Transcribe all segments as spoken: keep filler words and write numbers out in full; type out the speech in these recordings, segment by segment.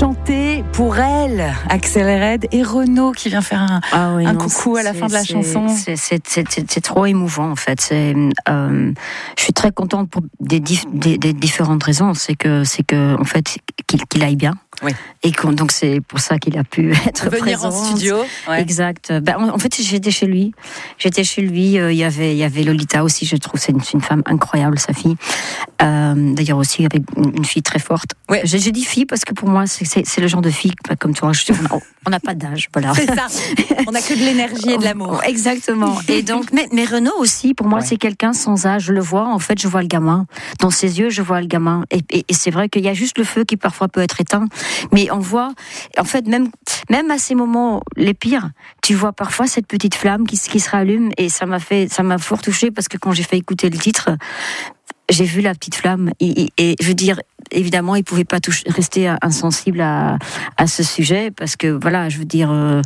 Chanter pour elle, Axel Red et Renaud qui vient faire un, ah oui, un non, coucou à la fin de la c'est, chanson. C'est, c'est, c'est, c'est, c'est trop émouvant en fait. C'est, euh, je suis très contente pour des, dif, des, des différentes raisons. C'est que, c'est que en fait, qu'il, qu'il aille bien. Oui. Et donc c'est pour ça qu'il a pu être venir présent en studio. Ouais. Exact. Ben, en, en fait, j'étais chez lui. J'étais chez lui. Euh, il y avait, il y avait Lolita aussi. Je trouve c'est une, c'est une femme incroyable, sa fille. Euh, d'ailleurs aussi avec une, une fille très forte. Ouais. J'ai, j'ai dit fille parce que pour moi c'est, c'est, c'est le genre de fille comme toi. Je, on n'a pas d'âge, voilà. C'est ça. On n'a que de l'énergie et de l'amour. Exactement. Et donc, mais, mais Renaud aussi, pour moi, ouais. c'est quelqu'un sans âge. Je le vois. En fait, je vois le gamin dans ses yeux. Je vois le gamin. Et, et, et c'est vrai qu'il y a juste le feu qui parfois peut être éteint. Mais on voit, en fait, même, même à ces moments les pires, tu vois parfois cette petite flamme qui, qui se rallume et ça m'a fait, ça m'a fort touchée parce que quand j'ai fait écouter le titre, j'ai vu la petite flamme et, et, et je veux dire, évidemment, il pouvait pas toucher, rester insensible à, à ce sujet parce que voilà, je veux dire, euh,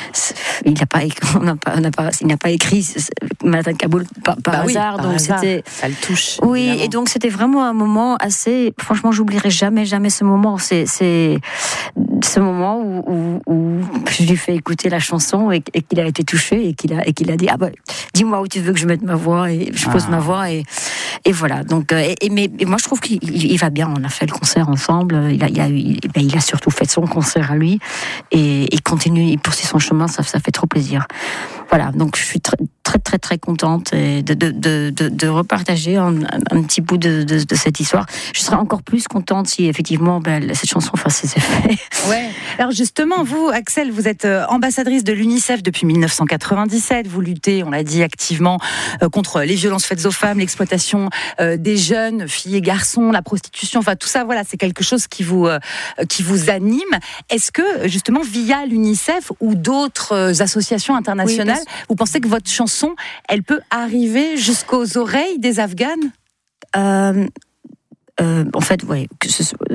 il n'a pas, on n'a pas, on n'a pas, il n'a pas écrit Matin de Kaboul par, par bah hasard, oui, par donc hasard. C'était, ça le touche. Oui, évidemment. Et donc c'était vraiment un moment assez, franchement, j'oublierai jamais, jamais ce moment. C'est, c'est ce moment où, où, où je lui fais écouter la chanson et, et qu'il a été touché et qu'il a, et qu'il a dit ah bah, dis-moi où tu veux que je mette ma voix et je pose ah. ma voix et et voilà. Donc et, et mais et moi je trouve qu'il il va bien. On a fait le concert ensemble. Il a, il a, il, ben, il a surtout fait son concert à lui et il continue, il poursuit son chemin. Ça, ça fait trop plaisir. Voilà. Donc je suis très très très très contente de de de de, de repartager un, un petit bout de, de de cette histoire. Je serais encore plus contente si effectivement ben, cette chanson fasse ses effets. Ouais. Alors justement, vous, Axel, vous êtes ambassadrice de l'UNICEF depuis dix-neuf cent quatre-vingt-dix-sept. Vous luttez, on l'a dit, activement contre les violences faites aux femmes, l'exploitation des jeunes, filles et garçons, la prostitution. Enfin, tout ça, voilà, c'est quelque chose qui vous qui vous anime. Est-ce que justement, via l'UNICEF ou d'autres associations internationales, oui, vous pensez que votre chanson, elle peut arriver jusqu'aux oreilles des Afghanes ? euh... Euh, en fait, ouais, que ce soit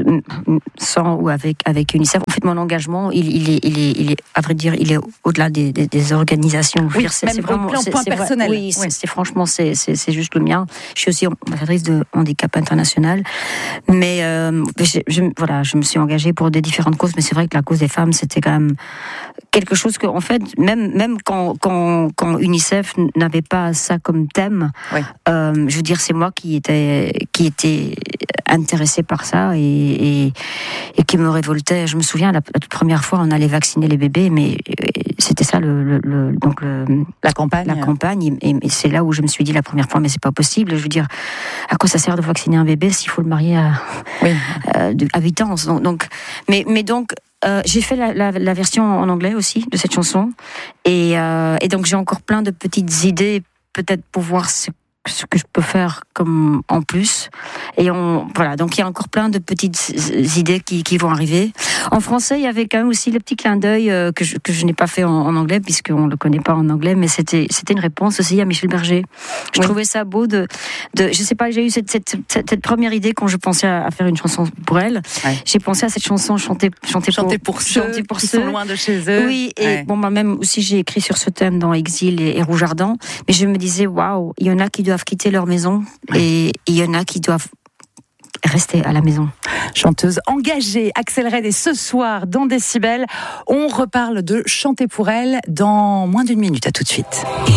sans ou avec avec UNICEF. En fait, mon engagement, il, il est, il est, il est, à vrai dire, il est au-delà des, des, des organisations. Oui, dire, c'est, même c'est vraiment, au plan c'est, point c'est personnel. Vrai, oui, oui. C'est, c'est franchement, c'est, c'est, c'est juste le mien. Je suis aussi ambassadrice de Handicap International, mais euh, je, je, voilà, je me suis engagée pour des différentes causes. Mais c'est vrai que la cause des femmes, c'était quand même quelque chose que, en fait, même même quand quand quand UNICEF n'avait pas ça comme thème, oui. euh, je veux dire, c'est moi qui était qui était intéressée par ça et, et, et qui me révoltait. Je me souviens, la, la toute première fois, on allait vacciner les bébés, mais c'était ça le, le, le donc le, la campagne. La campagne, et, et c'est là où je me suis dit la première fois, mais c'est pas possible. Je veux dire, à quoi ça sert de vacciner un bébé s'il faut le marier à, oui. à, à huit ans. Donc, donc, mais, mais donc. Euh, j'ai fait la, la, la version en anglais aussi de cette chanson et, euh, et donc j'ai encore plein de petites idées peut-être pour voir ce ce que je peux faire comme en plus et on voilà donc il y a encore plein de petites idées qui, qui vont arriver en français. Il y avait quand même aussi le petit clin d'œil euh, que je que je n'ai pas fait en, en anglais puisqu'on le connaît pas en anglais, mais c'était c'était une réponse aussi à Michel Berger. Je oui. trouvais ça beau de de je sais pas, j'ai eu cette cette, cette, cette première idée quand je pensais à, à faire une chanson pour elle. Ouais. J'ai pensé à cette chanson chanter chanter, chanter pour, pour ceux chanter pour qui ceux. sont loin de chez eux. Oui, et ouais. bon bah même aussi j'ai écrit sur ce thème dans Exil et, et Rouge Ardent, mais je me disais waouh, il y en a qui doivent quitter leur maison et il y en a qui doivent rester à la maison. Chanteuse engagée, Axel Red, et ce soir dans Décibel, on reparle de Chanter pour elle dans moins d'une minute. À tout de suite.